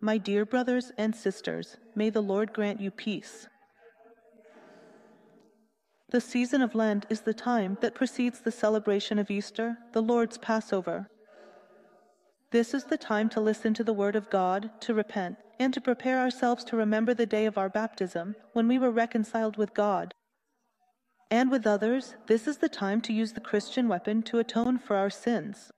My dear brothers and sisters, may the Lord grant you peace. The season of Lent is the time that precedes the celebration of Easter, the Lord's Passover. This is the time to listen to the Word of God, to repent, and to prepare ourselves to remember the day of our baptism, when we were reconciled with God. And with others, this is the time to use the Christian weapon to atone for our sins,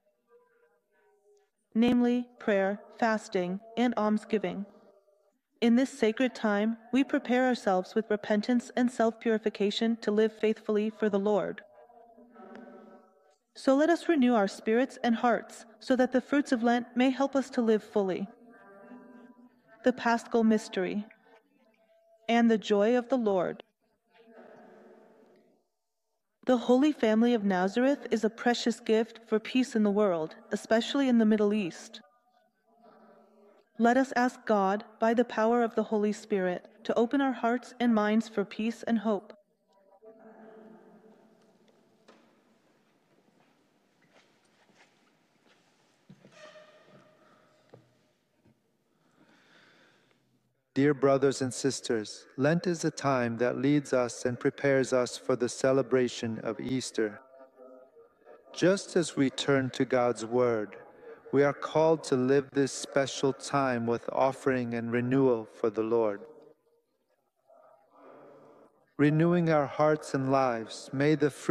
namely prayer, fasting, and almsgiving. In this sacred time, we prepare ourselves with repentance and self-purification to live faithfully for the Lord. So let us renew our spirits and hearts so that the fruits of Lent may help us to live fully. The Paschal Mystery and the joy of the Lord. The Holy Family of Nazareth is a precious gift for peace in the world, especially in the Middle East. Let us ask God, by the power of the Holy Spirit, to open our hearts and minds for peace and hope. Dear brothers and sisters, Lent is a time that leads us and prepares us for the celebration of Easter. Just as we turn to God's Word, we are called to live this special time with offering and renewal for the Lord. Renewing our hearts and lives, may the fruit